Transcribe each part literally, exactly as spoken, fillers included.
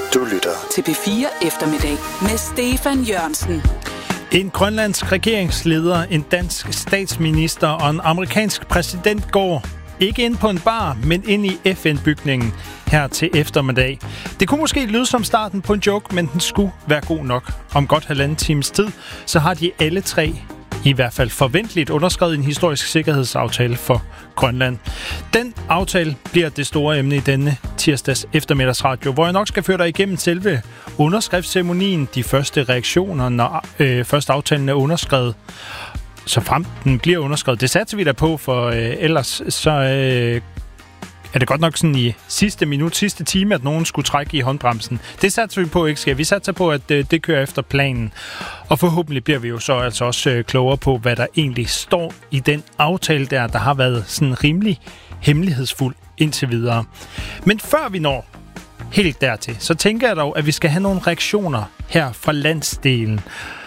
Du lytter til P fire Eftermiddag med Stefan Jørgensen. En grønlandsk regeringsleder, en dansk statsminister og en amerikansk præsident går ikke ind på en bar, men ind i F N-bygningen her til eftermiddag. Det kunne måske lyde som starten på en joke, men den skulle være god nok. Om godt halvanden times tid, så har de alle tre i hvert fald forventeligt underskrevet en historisk sikkerhedsaftale for Grønland. Den aftale bliver det store emne i denne tirsdags eftermiddagsradio, hvor jeg nok skal føre dig igennem selve underskriftsceremonien, de første reaktioner, når øh, først aftalen er underskrevet. Så frem den bliver underskrevet. Det satser vi da på, for øh, ellers så øh, er det godt nok sådan i sidste minut, sidste time, at nogen skulle trække i håndbremsen. Det satser vi på, ikke skal. Vi satser på, at øh, det kører efter planen. Og forhåbentlig bliver vi jo så altså også øh, klogere på, hvad der egentlig står i den aftale der, der har været sådan rimelig hemmelighedsfuld indtil videre. Men før vi når helt dertil, så tænker jeg dog, at vi skal have nogle reaktioner her fra landsdelen.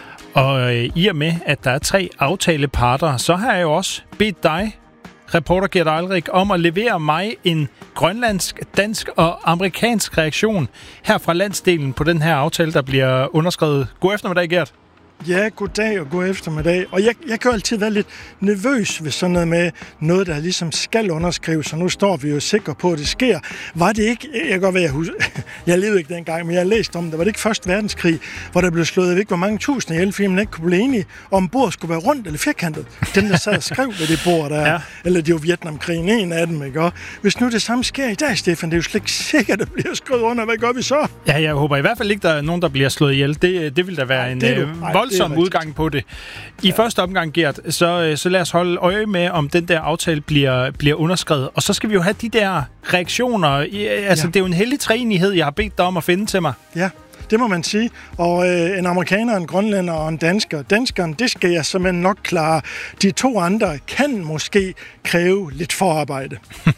Og øh, i og med, at der er tre aftaleparter, så har jeg jo også bedt dig, reporter Gert Eilrik, om at levere mig en grønlandsk, dansk og amerikansk reaktion her fra landsdelen på den her aftale, der bliver underskrevet. God eftermiddag, Gert. Ja, goddag og god eftermiddag. Og jeg, jeg kan jo altid være lidt nervøs ved sådan noget med noget, der ligesom skal underskrives, og nu står vi jo sikre på, at det sker. Var det ikke, jeg kan godt være, jeg, husker, jeg levede ikke dengang, men jeg har læst om det, var det ikke første verdenskrig, hvor der blev slået, jeg ved ikke, hvor mange tusind ihjel, fordi man ikke kunne blive enige, om bordet skulle være rundt eller firkantet. Den, der sad og skrev ved det bord der, ja. Eller det var Vietnamkrigen, en af dem, ikke? Og hvis nu det samme sker i dag, Stefan, det er jo slet ikke sikkert, at det bliver skrevet under. Hvad gør vi så? Ja, jeg håber i hvert fald ikke, der er nogen, der bliver slået ihjel. Det, det vil da være Ej, en øh, voldsom udgang på det. I ja. første omgang, Gert, så, så lad os holde øje med, om den der aftale bliver, bliver underskrevet. Og så skal vi jo have de der reaktioner. Altså, ja. Det er jo en hellig træenighed, jeg har bedt dig om at finde til mig. Ja, det må man sige. Og øh, en amerikaner, en grønlænder og en dansker. Danskeren, det skal jeg simpelthen nok klare. De to andre kan måske kræve lidt forarbejde.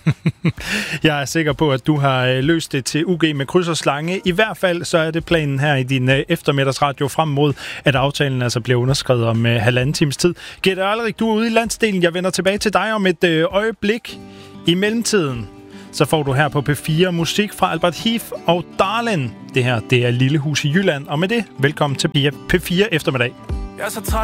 Jeg er sikker på, at du har løst det til U G med kryds og slange. I hvert fald så er det planen her i din eftermiddagsradio frem mod, at aftalen altså bliver underskrevet om uh, halvanden times tid. Gert Eilrik, du er ude i landsdelen. Jeg vender tilbage til dig om et uh, øjeblik. I mellemtiden så får du her på P fire musik fra Albert Heath og Darlin. Det her, det er Lille Hus i Jylland. Og med det, velkommen til P fire eftermiddag. Jeg er så træt